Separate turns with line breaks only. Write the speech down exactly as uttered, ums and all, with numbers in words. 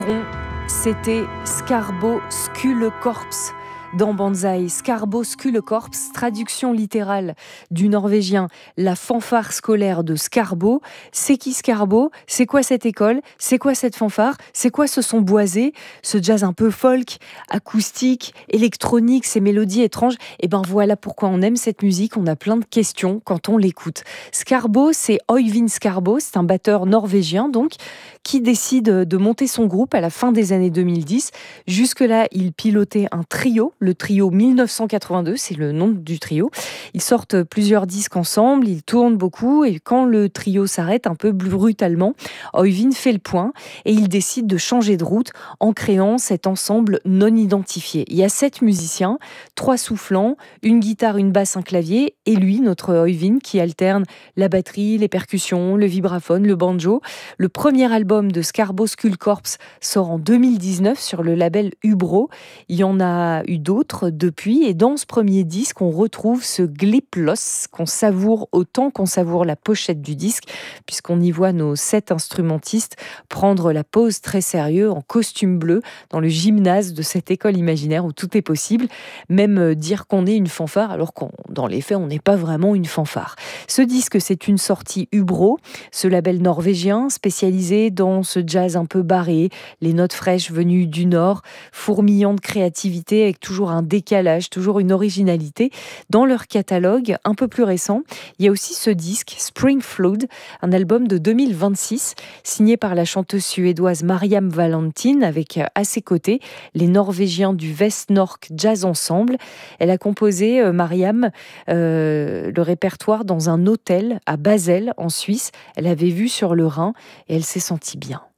On C'était Scarbo Skulekorps dans Banzai. Scarbo Skulekorps, traduction littérale du norvégien La fanfare scolaire de Scarbo. C'est qui Scarbo? C'est quoi cette école? C'est quoi cette fanfare? C'est quoi ce son boisé? Ce jazz un peu folk, acoustique, électronique, ces mélodies étranges? Et ben voilà pourquoi on aime cette musique. On a plein de questions quand on l'écoute. Scarbo, c'est Øyvind Scarbo, c'est un batteur norvégien donc, qui décide de monter son groupe à la fin des années deux mille dix. Jusque-là, il pilotait un trio, le trio mille neuf cent quatre-vingt-deux, c'est le nom du trio. Ils sortent plusieurs disques ensemble, ils tournent beaucoup, et quand le trio s'arrête un peu brutalement, Øyvind fait le point et il décide de changer de route en créant cet ensemble non identifié. Il y a sept musiciens, trois soufflants, une guitare, une basse, un clavier, et lui, notre Øyvind, qui alterne la batterie, les percussions, le vibraphone, le banjo. Le premier album de Scarbo Skulekorps sort en deux mille dix-neuf sur le label Ubro. Il y en a eu d'autres depuis, et dans ce premier disque, on retrouve ce gliplos qu'on savoure autant qu'on savoure la pochette du disque, puisqu'on y voit nos sept instrumentistes prendre la pose très sérieux en costume bleu dans le gymnase de cette école imaginaire où tout est possible, même dire qu'on est une fanfare alors qu'on, dans les faits, on n'est pas vraiment une fanfare. Ce disque, c'est une sortie Ubro, ce label norvégien spécialisé dans ce jazz un peu barré, les notes fraîches venues du Nord, fourmillant de créativité avec toujours un décalage, toujours une originalité. Dans leur catalogue un peu plus récent, il y a aussi ce disque Spring Flood, un album de deux mille vingt-six, signé par la chanteuse suédoise Mariam Valentin, avec à ses côtés les Norvégiens du Vestnork Jazz Ensemble. Elle a composé, euh, Mariam, euh, le répertoire dans un hôtel à Basel, en Suisse. Elle avait vu sur le Rhin et elle s'est sentie bien.